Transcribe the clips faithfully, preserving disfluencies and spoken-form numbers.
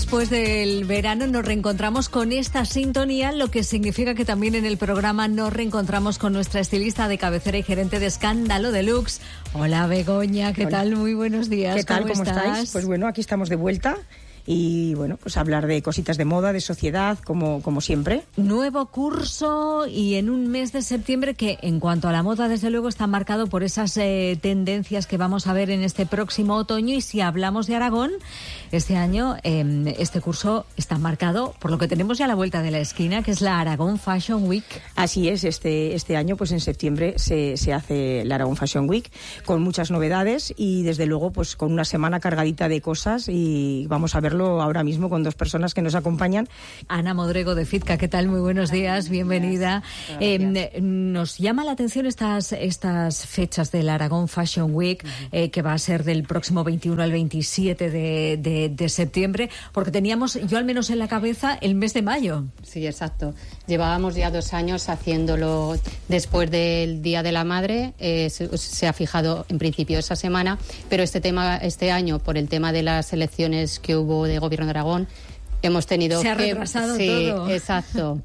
después del verano nos reencontramos con esta sintonía, lo que significa que también en el programa nos reencontramos con nuestra estilista de cabecera y gerente de Escándalo Deluxe. Hola Begoña, ¿qué Hola. tal? Muy buenos días. ¿Qué tal? ¿Cómo, ¿Cómo estás? estáis? Pues bueno, aquí estamos de vuelta. Y bueno, pues hablar de cositas de moda, de sociedad, como, como siempre. Nuevo curso y en un mes de septiembre que en cuanto a la moda desde luego está marcado por esas eh, tendencias que vamos a ver en este próximo otoño. Y si hablamos de Aragón, este año eh, este curso está marcado por lo que tenemos ya a la vuelta de la esquina, que es la Aragón Fashion Week. Así es, este, este año pues en septiembre se, se hace la Aragón Fashion Week con muchas novedades y desde luego pues con una semana cargadita de cosas y vamos a verlo ahora mismo con dos personas que nos acompañan. Ana Modrego de Fitka, ¿qué tal? Muy buenos días, bienvenida. Eh, nos llama la atención estas, estas fechas del Aragón Fashion Week, eh, que va a ser del próximo veintiuno al veintisiete de, de, de septiembre, porque teníamos, yo al menos en la cabeza, el mes de mayo. Sí, exacto. Llevábamos ya dos años haciéndolo después del Día de la Madre, eh, se, se ha fijado en principio esa semana, pero este tema, este año, por el tema de las elecciones que hubo de Gobierno de Aragón, hemos tenido Se ha que... retrasado sí, todo. Exacto.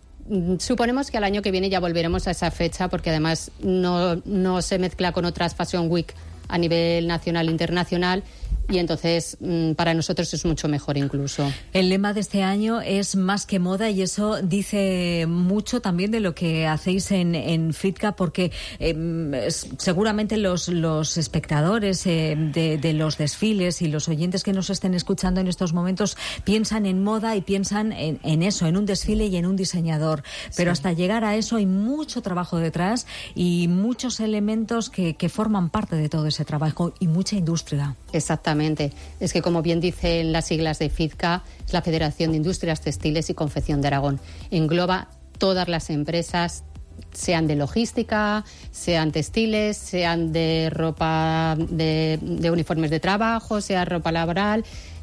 Suponemos que al año que viene ya volveremos a esa fecha, porque además no, no se mezcla con otras Fashion Week a nivel nacional e internacional, y entonces para nosotros es mucho mejor incluso. El lema de este año es más que moda y eso dice mucho también de lo que hacéis en, en Fitka, porque eh, seguramente los, los espectadores eh, de, de los desfiles y los oyentes que nos estén escuchando en estos momentos piensan en moda y piensan en, en eso, en un desfile y en un diseñador. Pero sí, hasta llegar a eso hay mucho trabajo detrás y muchos elementos que, que forman parte de todo ese trabajo y mucha industria. Exactamente. Es que, como bien dicen las siglas de Fitka, es la Federación de Industrias Textiles y Confección de Aragón. Engloba todas las empresas, sean de logística, sean textiles, sean de ropa, de, de uniformes de trabajo, sea ropa laboral,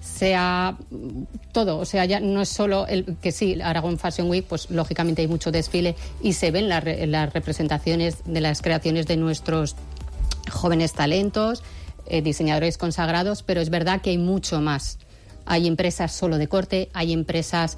sea todo. O sea, ya no es solo el que sí, Aragón Fashion Week, pues lógicamente hay mucho desfile y se ven las, las representaciones de las creaciones de nuestros jóvenes talentos, Eh, diseñadores consagrados, pero es verdad que hay mucho más. Hay empresas solo de corte, hay empresas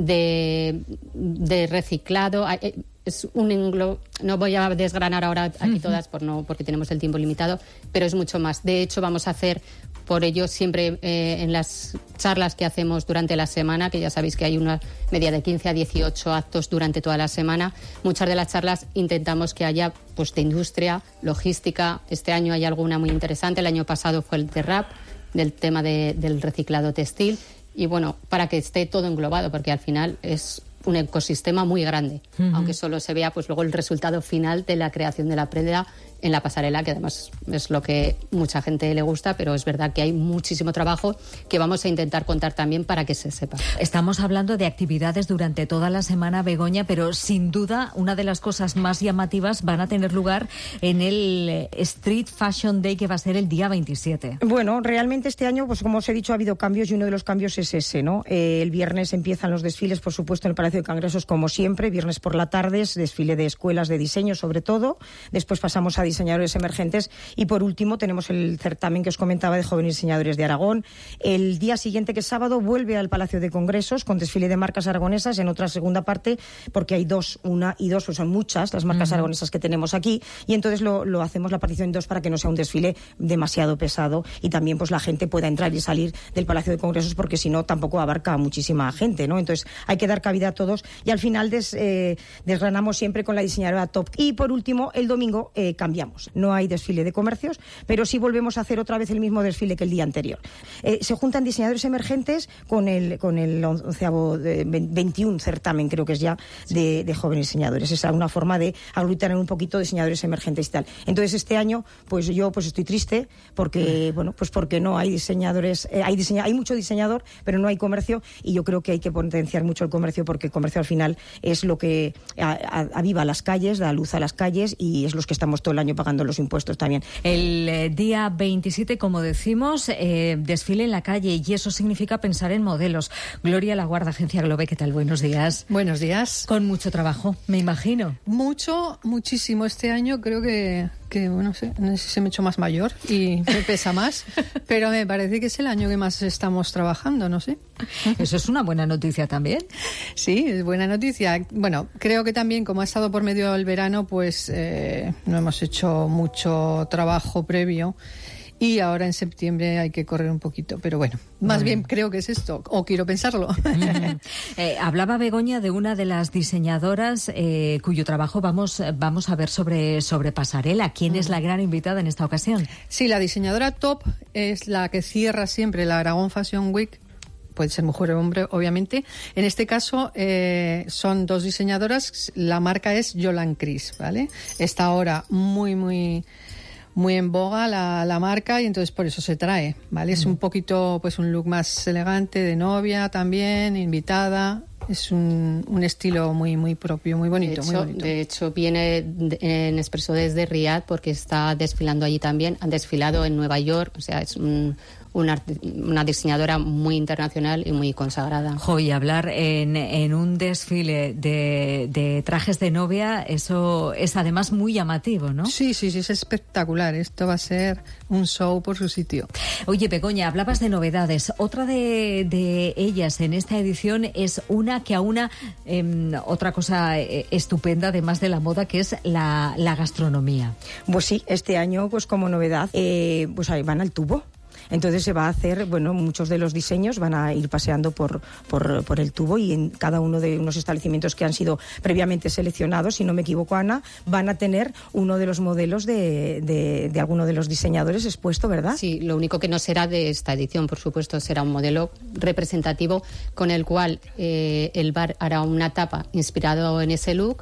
de, de reciclado, hay, es un englo... no voy a desgranar ahora aquí todas por no, porque tenemos el tiempo limitado, pero es mucho más. De hecho, vamos a hacer por ello siempre eh, en las charlas que hacemos durante la semana, que ya sabéis que hay una media de quince a dieciocho actos durante toda la semana, muchas de las charlas intentamos que haya pues de industria, logística. Este año hay alguna muy interesante, el año pasado fue el de rap, del tema de, del reciclado textil, y bueno, para que esté todo englobado, porque al final es un ecosistema muy grande, uh-huh. aunque solo se vea pues luego el resultado final de la creación de la prenda en la pasarela, que además es lo que mucha gente le gusta, pero es verdad que hay muchísimo trabajo que vamos a intentar contar también para que se sepa. Estamos hablando de actividades durante toda la semana, Begoña, pero sin duda una de las cosas más llamativas van a tener lugar en el Street Fashion Day, que va a ser el día veintisiete. Bueno, realmente este año, pues como os he dicho, ha habido cambios y uno de los cambios es ese, ¿no? Eh, el viernes empiezan los desfiles, por supuesto, en el Palacio de Congresos, como siempre, viernes por la tarde, desfile de escuelas de diseño sobre todo, después pasamos a diseñadores emergentes y por último tenemos el certamen que os comentaba de jóvenes diseñadores de Aragón. El día siguiente, que es sábado, vuelve al Palacio de Congresos con desfile de marcas aragonesas en otra segunda parte, porque hay dos, una y dos, pues son muchas las marcas uh-huh. aragonesas que tenemos aquí, y entonces lo, lo hacemos la partición en dos para que no sea un desfile demasiado pesado y también pues la gente pueda entrar y salir del Palacio de Congresos, porque si no tampoco abarca a muchísima gente, ¿no? Entonces hay que dar cabida a todos y al final des, eh, desgranamos siempre con la diseñadora top. Y por último, el domingo eh, cambiamos. No hay desfile de comercios, pero sí volvemos a hacer otra vez el mismo desfile que el día anterior. Eh, se juntan diseñadores emergentes con el con el onceavo, de, veintiún certamen, creo que es ya, de, de jóvenes diseñadores. Esa es una forma de aglutinar un poquito diseñadores emergentes y tal. Entonces este año, pues yo pues estoy triste porque, bueno, pues porque no hay diseñadores, eh, hay diseña, hay mucho diseñador, pero no hay comercio, y yo creo que hay que potenciar mucho el comercio, porque el comercio al final es lo que aviva las calles, da luz a las calles, y es los que estamos todo el año pagando los impuestos también. El eh, día veintisiete, como decimos, eh, desfile en la calle, y eso significa pensar en modelos. Gloria Laguarda, Agencia Globe, ¿qué tal? Buenos días. Buenos días. Con mucho trabajo, me imagino. Mucho, muchísimo. Este año creo que, que bueno, no sé, no sé si se me ha hecho más mayor y me pesa más, pero me parece que es el año que más estamos trabajando, no sé. Eso es una buena noticia también. Sí, es buena noticia. Bueno, creo que también, como ha estado por medio del verano, pues eh, no hemos hecho mucho trabajo previo. Y ahora en septiembre hay que correr un poquito, pero bueno, más bueno. bien creo que es esto, o quiero pensarlo. Mm. eh, hablaba Begoña de una de las diseñadoras eh, cuyo trabajo vamos, vamos a ver sobre, sobre pasarela. ¿Quién mm. es la gran invitada en esta ocasión? Sí, la diseñadora top es la que cierra siempre la Aragón Fashion Week. Puede ser mujer o hombre, obviamente. En este caso eh, son dos diseñadoras. La marca es Yolan Chris, ¿vale? Está ahora muy, muy... muy en boga la, la marca y entonces por eso se trae, ¿vale? Es un poquito, pues un look más elegante de novia también, invitada. Es un, un estilo muy muy propio, muy bonito, de hecho, muy bonito. De hecho, viene de, en expreso desde Riad porque está desfilando allí también. Han desfilado en Nueva York, o sea, es un... Una, una diseñadora muy internacional y muy consagrada. Jo, y hablar en, en un desfile de, de trajes de novia, eso es además muy llamativo, ¿no? Sí, sí, sí, es espectacular. Esto va a ser un show por su sitio. Oye, Begoña, hablabas de novedades. Otra de, de ellas en esta edición es una que aúna eh, otra cosa eh, estupenda, además de la moda, que es la, la gastronomía. Pues sí, este año, pues como novedad, eh, pues ahí van al tubo. Entonces se va a hacer, bueno, muchos de los diseños van a ir paseando por, por, por el tubo y en cada uno de unos establecimientos que han sido previamente seleccionados, si no me equivoco, Ana, van a tener uno de los modelos de, de, de alguno de los diseñadores expuesto, ¿verdad? Sí, lo único que no será de esta edición, por supuesto, será un modelo representativo con el cual eh, el bar hará una tapa inspirado en ese look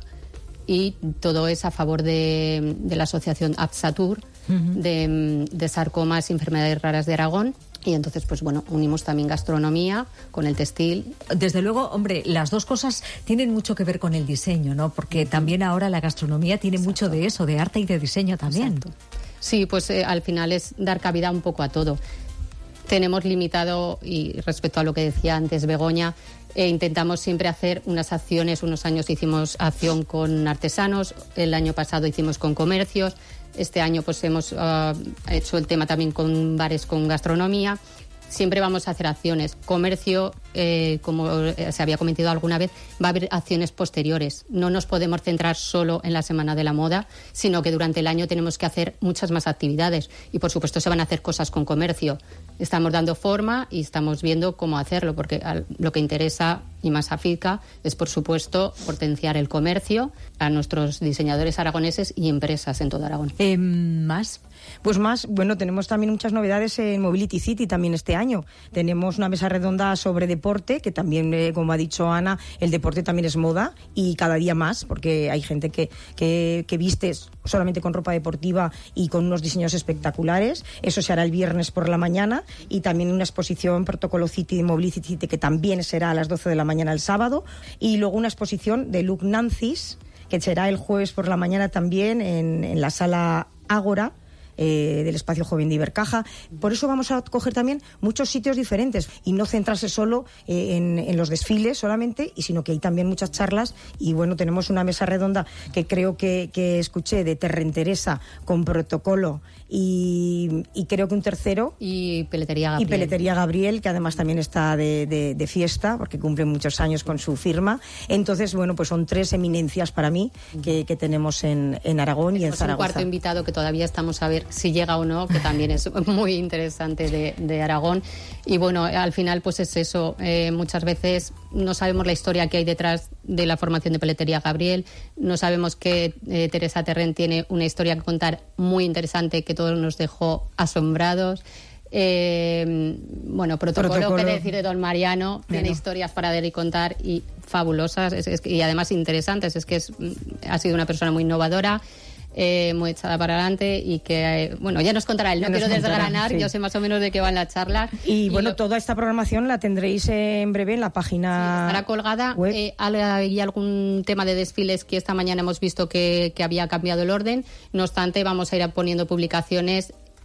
y todo es a favor de, de la asociación Absatur, uh-huh. de, de sarcomas y enfermedades raras de Aragón. Y entonces, pues bueno, unimos también gastronomía con el textil. Desde luego, hombre, las dos cosas tienen mucho que ver con el diseño, ¿no? Porque también ahora la gastronomía tiene Exacto. mucho de eso, de arte y de diseño también. Exacto. Sí, pues eh, al final es dar cabida un poco a todo. Tenemos limitado, y respecto a lo que decía antes Begoña, eh, intentamos siempre hacer unas acciones. Unos años hicimos acción con artesanos, el año pasado hicimos con comercios, este año pues hemos uh, hecho el tema también con bares con gastronomía. Siempre vamos a hacer acciones. Comercio, eh, como se había comentado alguna vez, va a haber acciones posteriores. No nos podemos centrar solo en la Semana de la Moda, sino que durante el año tenemos que hacer muchas más actividades. Y, por supuesto, se van a hacer cosas con comercio. Estamos dando forma y estamos viendo cómo hacerlo, porque lo que interesa, y más a FIDCA, es, por supuesto, potenciar el comercio a nuestros diseñadores aragoneses y empresas en todo Aragón. Eh, ¿Más? Pues más, bueno, tenemos también muchas novedades en Mobility City también este año. Tenemos una mesa redonda sobre deporte, que también, eh, como ha dicho Ana, el deporte también es moda y cada día más, porque hay gente que, que, que viste solamente con ropa deportiva y con unos diseños espectaculares. Eso se hará el viernes por la mañana y también una exposición Protocolo City, Mobility City, que también será a las doce de la mañana el sábado. Y luego una exposición de Look Nancy's, que será el jueves por la mañana también en, en la sala Ágora, Eh, del Espacio Joven de Ibercaja. Por eso vamos a coger también muchos sitios diferentes y no centrarse solo eh, en, en los desfiles solamente, y sino que hay también muchas charlas. Y bueno, tenemos una mesa redonda que creo que, que escuché de Terren Teresa con Protocolo y, y creo que un tercero y Peletería Gabriel, y Peletería Gabriel, que además también está de, de, de fiesta porque cumple muchos años con su firma. Entonces, bueno, pues son tres eminencias para mí que, que tenemos en, en Aragón y en Zaragoza. Un cuarto invitado que todavía estamos a ver si llega o no, que también es muy interesante de, de Aragón. Y bueno, al final pues es eso, eh, muchas veces no sabemos la historia que hay detrás de la formación de Peletería Gabriel, no sabemos que eh, Teresa Terren tiene una historia que contar muy interesante que todos nos dejó asombrados. Eh, bueno, protocolo, protocolo, qué decir de Don Mariano, bueno. Tiene historias para ver y contar y fabulosas es, es, y además interesantes, es que es, ha sido una persona muy innovadora. Eh, muy echada para adelante y que, eh, bueno, ya nos contará él, no quiero desgranar, sí. Yo sé más o menos de qué van las charlas. Y, y bueno, lo... toda esta programación la tendréis en breve en la página. Sí, estará colgada. Eh, hay algún tema de desfiles que esta mañana hemos visto que, que había cambiado el orden, no obstante vamos a ir poniendo publicaciones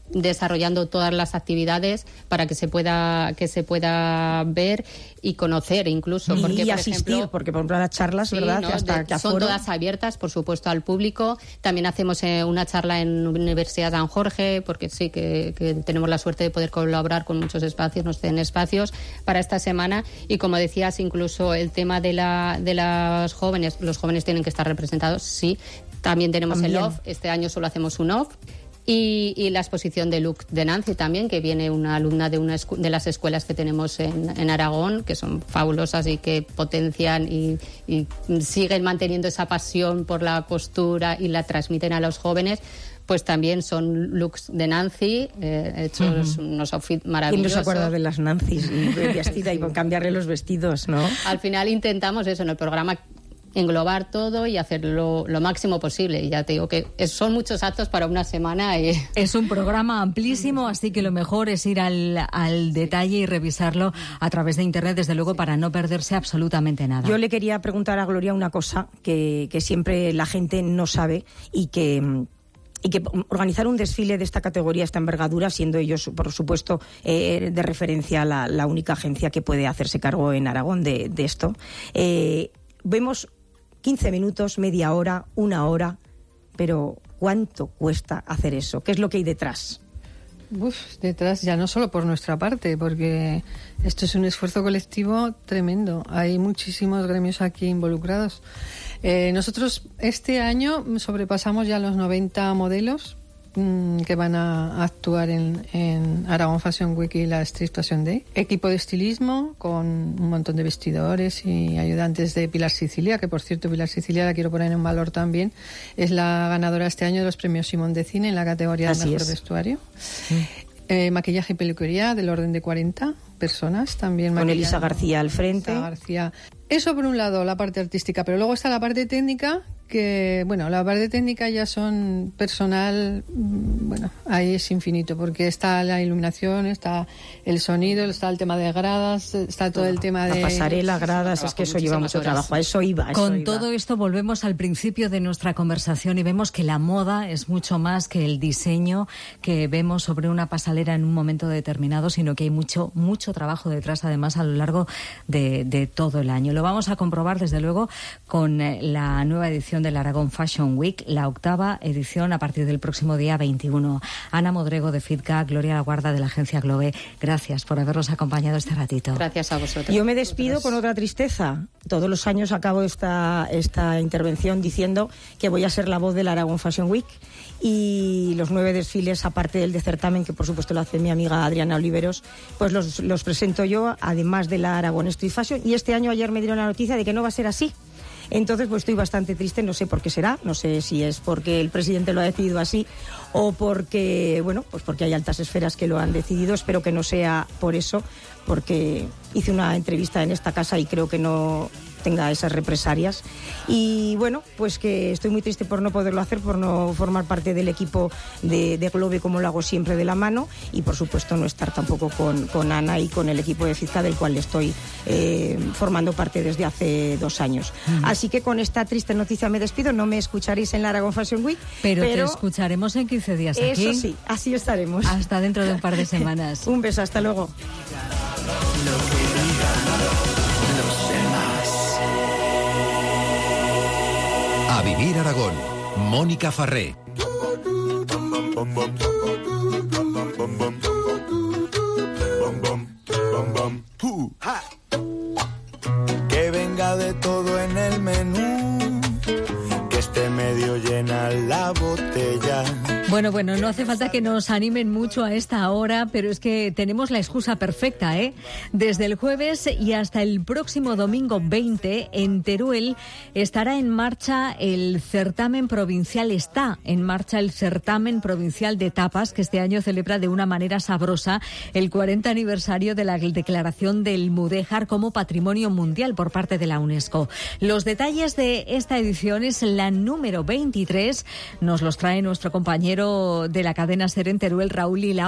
desarrollando todas las actividades para que se pueda que se pueda ver y conocer incluso. Y, porque, y por asistir, ejemplo, porque por ejemplo las charlas, sí, ¿verdad? ¿no? Que hasta de, que son aforo. todas abiertas, por supuesto, al público. También hacemos eh, una charla en Universidad San Jorge, porque sí, que, que tenemos la suerte de poder colaborar con muchos espacios, nos den espacios para esta semana. Y como decías, incluso el tema de, la, de las jóvenes, los jóvenes tienen que estar representados, sí. También tenemos También. el O F, este año solo hacemos un O F. Y, y la exposición de look de Nancy también, que viene una alumna de una escu- de las escuelas que tenemos en, en Aragón, que son fabulosas y que potencian y, y siguen manteniendo esa pasión por la costura y la transmiten a los jóvenes. Pues también son looks de Nancy, eh, hechos uh-huh. unos outfits maravillosos. ¿Quién no se acuerda de las Nancy's y vestida y cambiarle los vestidos, no? Al final intentamos eso en el programa, englobar todo y hacerlo lo máximo posible. Y ya te digo que es, son muchos actos para una semana. Y... Es un programa amplísimo, así que lo mejor es ir al, al detalle y revisarlo a través de Internet, desde luego, para no perderse absolutamente nada. Yo le quería preguntar a Gloria una cosa que, que siempre la gente no sabe y que... Y que organizar un desfile de esta categoría, esta envergadura, siendo ellos, por supuesto, eh, de referencia la, la única agencia que puede hacerse cargo en Aragón de, de esto. Eh, vemos quince minutos, media hora, una hora, pero ¿cuánto cuesta hacer eso? ¿Qué es lo que hay detrás? Uf, detrás ya no solo por nuestra parte, porque esto es un esfuerzo colectivo tremendo. Hay muchísimos gremios aquí involucrados. Eh, nosotros este año sobrepasamos ya los noventa modelos mmm, que van a actuar en, en Aragón Fashion Week y la Street Fashion Day. Equipo de estilismo con un montón de vestidores y ayudantes de Pilar Sicilia, que por cierto Pilar Sicilia la quiero poner en valor también. Es la ganadora este año de los premios Simón de Cine en la categoría de mejor vestuario. Sí. Eh, maquillaje y peluquería del orden de cuarenta personas también. Con Elisa García al frente. Elisa García. Eso por un lado, la parte artística, pero luego está la parte técnica, que, bueno, la parte técnica ya son personal, bueno, ahí es infinito, porque está la iluminación, está el sonido, está el tema de gradas, está todo el tema de... La pasarela, gradas, es que eso lleva mucho trabajo, a eso iba. A eso Con iba. todo esto volvemos al principio de nuestra conversación y vemos que la moda es mucho más que el diseño que vemos sobre una pasarela en un momento determinado, sino que hay mucho, mucho trabajo detrás, además, a lo largo de, de todo el año. Lo vamos a comprobar, desde luego, con la nueva edición del Aragón Fashion Week, la octava edición a partir del próximo día veintiuno. Ana Modrego de FITCA, Gloria Laguarda de la agencia Globe, gracias por habernos acompañado este ratito. Gracias a vosotros. Yo me despido con otra tristeza. Todos los años acabo esta, esta intervención diciendo que voy a ser la voz del Aragón Fashion Week y los nueve desfiles, aparte del de certamen, que por supuesto lo hace mi amiga Adriana Oliveros, pues los, los presento yo, además de la Aragón Street Fashion, y este año ayer me dieron la noticia de que no va a ser así. Entonces, pues estoy bastante triste, no sé por qué será, no sé si es porque el presidente lo ha decidido así o porque, bueno, pues porque hay altas esferas que lo han decidido. Espero que no sea por eso, porque hice una entrevista en esta casa y creo que no tenga esas represalias. Y bueno, pues que estoy muy triste por no poderlo hacer, por no formar parte del equipo de, de Globe como lo hago siempre de la mano, y por supuesto no estar tampoco con, con Ana y con el equipo de FITCA, del cual estoy eh, formando parte desde hace dos años. Uh-huh. Así que con esta triste noticia me despido. No me escucharéis en la Aragón Fashion Week, pero, pero te escucharemos en quince días aquí. Eso sí, así estaremos. Hasta dentro de un par de semanas. Un beso, hasta luego. A Vivir Aragón, Mónica Farré. Que venga de todo en el menú, que esté medio llena la botella. Bueno, bueno, no hace falta que nos animen mucho a esta hora, pero es que tenemos la excusa perfecta, ¿eh? Desde el jueves y hasta el próximo domingo veinte, en Teruel, estará en marcha el certamen provincial, está en marcha el certamen provincial de tapas, que este año celebra de una manera sabrosa el cuarenta aniversario de la declaración del Mudéjar como Patrimonio Mundial por parte de la UNESCO. Los detalles de esta edición es la número veintitrés, nos los trae nuestro compañero de la cadena SER en Teruel, Raúl Lilao.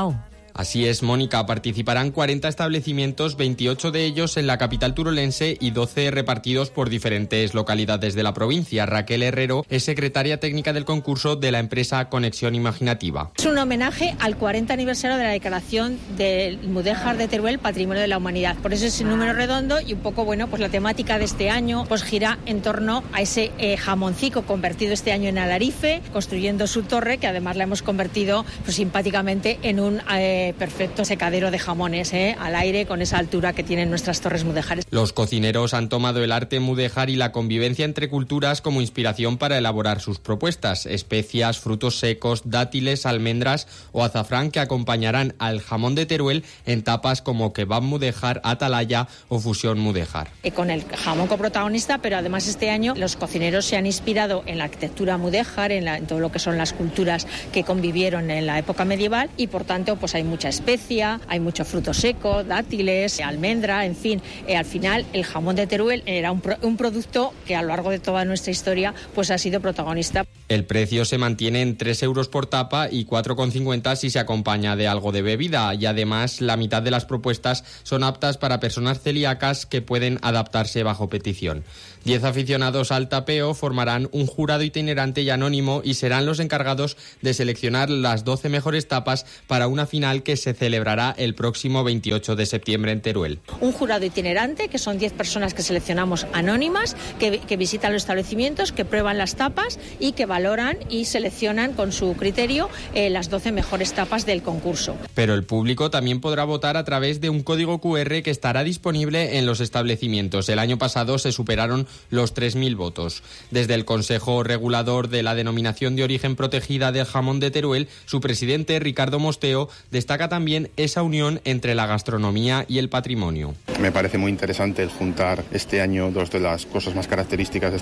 Así es, Mónica, participarán cuarenta establecimientos, veintiocho de ellos en la capital turolense y doce repartidos por diferentes localidades de la provincia. Raquel Herrero es secretaria técnica del concurso de la empresa Conexión Imaginativa. Es un homenaje al cuarenta aniversario de la declaración del mudéjar de Teruel Patrimonio de la Humanidad. Por eso es un número redondo y un poco, bueno, pues la temática de este año pues gira en torno a ese eh, jamoncico convertido este año en alarife, construyendo su torre, que además la hemos convertido pues simpáticamente en un eh, perfecto secadero de jamones, ¿eh? al aire, con esa altura que tienen nuestras torres mudéjares. Los cocineros han tomado el arte mudéjar y la convivencia entre culturas como inspiración para elaborar sus propuestas. Especias, frutos secos, dátiles, almendras o azafrán que acompañarán al jamón de Teruel en tapas como kebab mudéjar, atalaya o fusión mudéjar. Eh, con el jamón coprotagonista, pero además este año los cocineros se han inspirado en la arquitectura mudéjar, en, la, en todo lo que son las culturas que convivieron en la época medieval y por tanto pues hay mucha especia, hay mucho fruto seco, dátiles, almendra, en fin. Eh, al final el jamón de Teruel era un, pro, un producto que a lo largo de toda nuestra historia pues ha sido protagonista. El precio se mantiene en tres euros por tapa y cuatro con cincuenta si se acompaña de algo de bebida y además la mitad de las propuestas son aptas para personas celíacas que pueden adaptarse bajo petición. Diez aficionados al tapeo formarán un jurado itinerante y anónimo y serán los encargados de seleccionar las doce mejores tapas para una final que se celebrará el próximo veintiocho de septiembre en Teruel. Un jurado itinerante, que son diez personas que seleccionamos anónimas, que, que visitan los establecimientos, que prueban las tapas y que valoran y seleccionan con su criterio eh, las doce mejores tapas del concurso. Pero el público también podrá votar a través de un código cu erre que estará disponible en los establecimientos. El año pasado se superaron los tres mil votos. Desde el Consejo Regulador de la Denominación de Origen Protegida del Jamón de Teruel, su presidente, Ricardo Mosteo, destaca también esa unión entre la gastronomía y el patrimonio. Me parece muy interesante el juntar este año dos de las cosas más características de